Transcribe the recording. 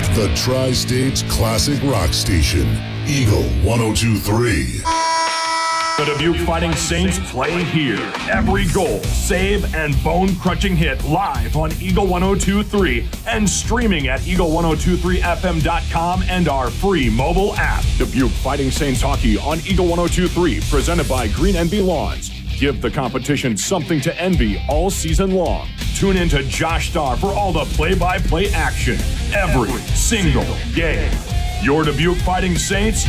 The Tri-State's classic rock station, Eagle 102.3. The Dubuque Fighting Saints play here. Every goal, save, and bone-crushing hit live on Eagle 102.3 and streaming at eagle1023fm.com and our free mobile app. Dubuque Fighting Saints hockey on Eagle 102.3, presented by Green Envy Lawns. Give the competition something to envy all season long. Tune in to Josh Starr for all the play-by-play action every single game. Your Dubuque Fighting Saints,